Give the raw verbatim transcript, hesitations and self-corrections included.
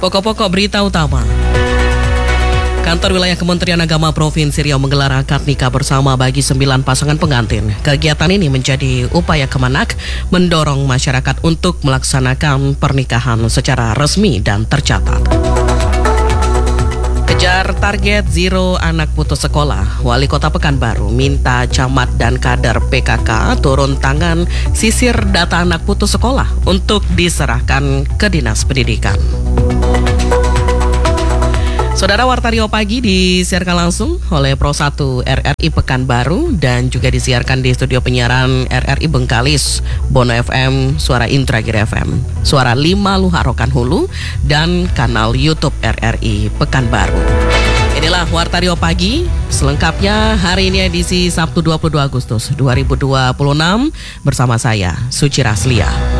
Pokok-pokok berita utama. Kantor Wilayah Kementerian Agama Provinsi Riau menggelar akad nikah bersama bagi sembilan pasangan pengantin. Kegiatan ini menjadi upaya Kemenak mendorong masyarakat untuk melaksanakan pernikahan secara resmi dan tercatat. Kejar target zero anak putus sekolah, Wali Kota Pekanbaru minta camat dan kader P K K turun tangan sisir data anak putus sekolah untuk diserahkan ke Dinas Pendidikan. Saudara, Warta Riau Pagi disiarkan langsung oleh Pro satu R R I Pekanbaru dan juga disiarkan di studio penyiaran R R I Bengkalis, Bono F M, Suara Indragiri F M, Suara lima Luhak Rokan Hulu, dan kanal YouTube R R I Pekanbaru. Inilah Warta Riau Pagi, selengkapnya hari ini edisi Sabtu dua puluh dua Agustus dua ribu dua puluh enam bersama saya, Suci Raslia.